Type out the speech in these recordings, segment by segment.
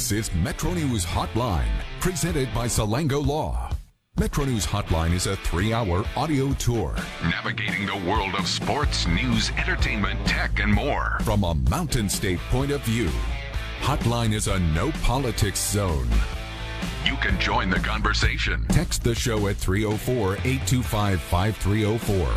This is Metro News Hotline, presented by Salango Law. Metro News Hotline is a 3-hour audio tour navigating the world of sports, news, entertainment, tech, and more from a Mountain State point of view. Hotline is a no politics zone. You can join the conversation. Text the show at 304-825-5304.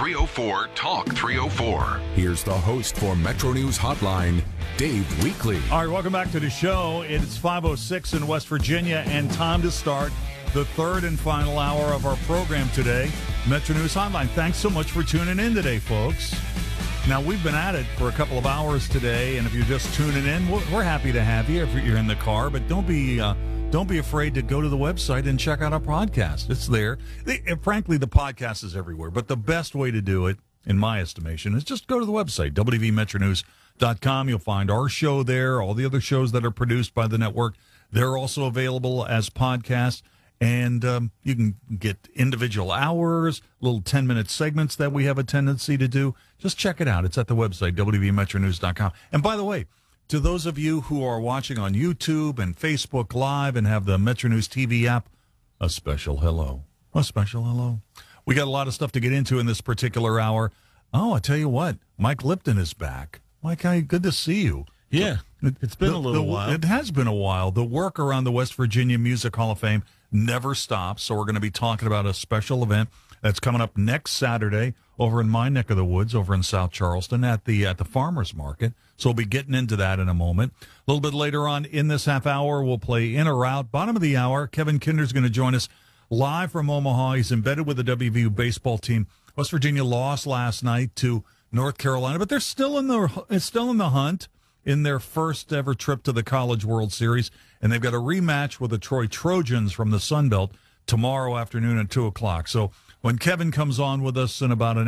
304-TALK-304. Here's the host for Metro News Hotline, Dave Weekley. All right, welcome back to the show. It's 5:06 in West Virginia, and time to start the third and final hour of our program today, Metro News Hotline. Thanks so much for tuning in today, folks. Now, we've been at it for a couple of hours today, and if you're just tuning in, we're happy to have you if you're in the car, but don't be afraid to go to the website and check out our podcast. It's there. Frankly, the podcast is everywhere, but the best way to do it, in my estimation, is just go to the website, wvmetronews.com. You'll find our show there, all the other shows that are produced by the network. They're also available as podcasts, and you can get individual hours, little 10-minute segments that we have a tendency to do. Just check it out. It's at the website, wvmetronews.com. And by the way, to those of you who are watching on YouTube and Facebook Live and have the Metro News TV app, a special hello. A special hello. We got a lot of stuff to get into in this particular hour. Oh, I tell you what, Mike Lipton is back. Mike, good to see you. Yeah, it's been a little while. It has been a while. The work around the West Virginia Music Hall of Fame never stops, so we're going to be talking about a special event that's coming up next Saturday over in my neck of the woods, over in South Charleston at the Farmers Market. So we'll be getting into that in a moment. A little bit later on in this half hour, we'll play In or Out. Bottom of the hour, Kevin Kinder's going to join us live from Omaha. He's embedded with the WVU baseball team. West Virginia lost last night to North Carolina, but they're still in the hunt in their first ever trip to the College World Series, and they've got a rematch with the Troy Trojans from the Sun Belt tomorrow afternoon at 2 o'clock. So when Kevin comes on with us in about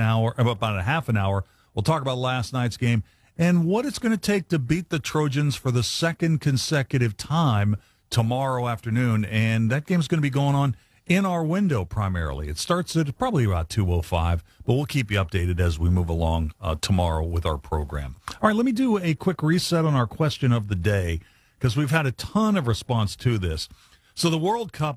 a half an hour, we'll talk about last night's game and what it's going to take to beat the Trojans for the second consecutive time tomorrow afternoon. And that game's going to be going on in our window primarily. It starts at probably about 2:05, but we'll keep you updated as we move along tomorrow with our program. All right, let me do a quick reset on our question of the day because we've had a ton of response to this. So the World Cup